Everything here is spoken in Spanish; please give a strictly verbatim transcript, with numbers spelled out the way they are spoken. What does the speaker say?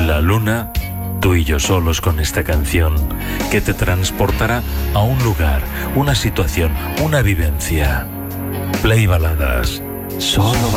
La luna, tú y yo solos con esta canción que te transportará a un lugar, una situación, una vivencia. Play Baladas. Solo